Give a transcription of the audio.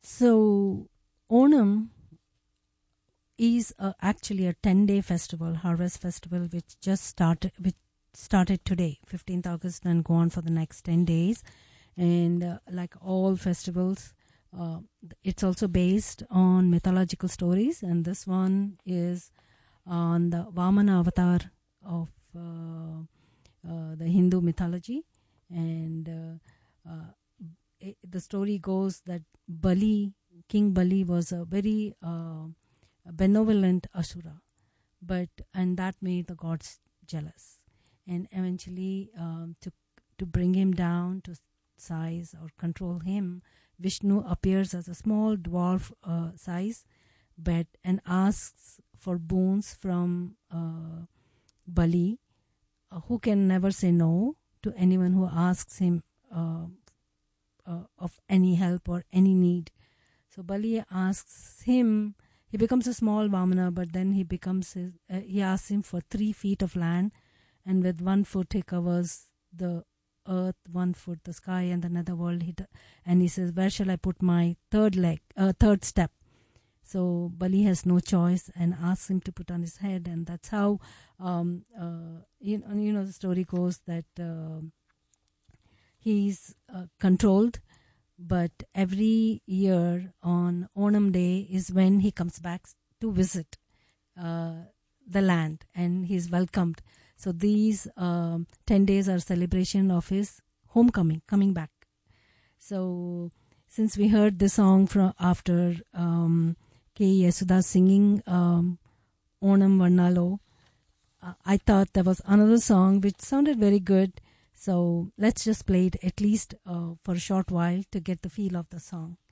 So Onam is actually a 10-day festival, harvest festival, which started today, 15th August, and go on for the next 10 days. And like all festivals, it's also based on mythological stories, and this one is on the Vamana avatar of the Hindu mythology. And the story goes that King Bali was a very benevolent asura, and that made the gods jealous, and eventually to bring him down to size or control him, Vishnu appears as a small dwarf size, and asks for boons from Bali, who can never say no to anyone who asks him of any help or any need. So Bali asks him. He becomes a small Vamana, but then he asks him for 3 feet of land, and with 1 foot he covers the earth, 1 foot the sky and the netherworld. And he says, "Where shall I put my third step?" So Bali has no choice and asks him to put on his head, and that's how the story goes that he's controlled. But every year on Onam Day is when he comes back to visit the land, and he's welcomed. So these 10 days are celebration of his homecoming, coming back. So since we heard the song from after K. Yasuda singing Onam Varnalo, I thought there was another song which sounded very good. So let's just play it at least for a short while to get the feel of the song.